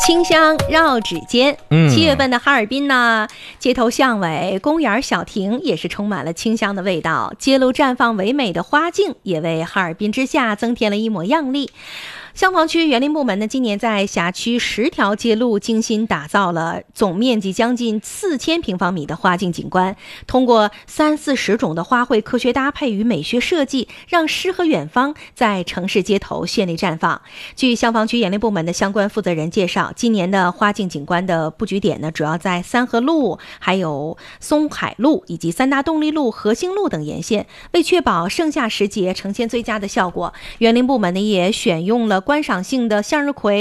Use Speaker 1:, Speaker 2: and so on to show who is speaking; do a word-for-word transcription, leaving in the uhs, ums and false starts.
Speaker 1: 清香绕指尖。
Speaker 2: 嗯，
Speaker 1: 七月份的哈尔滨呢，街头巷尾、公园小亭也是充满了清香的味道，街路绽放唯美的花境，也为哈尔滨之夏增添了一抹艳丽。消防区园林部门呢，今年在辖区十条街路精心打造了总面积将近四千平方米的花境景观，通过三四十种的花卉科学搭配与美学设计，让诗和远方在城市街头绚丽绽放。据消防区园林部门的相关负责人介绍，今年的花境景观的布局点呢，主要在三河路、还有松海路以及三大动力路、和兴路等沿线。为确保盛夏时节呈现最佳的效果，园林部门呢也选用了观赏性的向日葵、